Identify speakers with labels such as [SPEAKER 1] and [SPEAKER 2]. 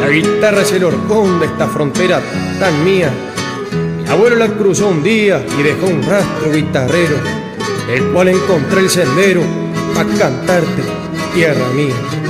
[SPEAKER 1] La guitarra es el horcón de esta frontera tan mía. Mi abuelo la cruzó un día y dejó un rastro guitarrero, el cual encontré el sendero para cantarte, tierra mía.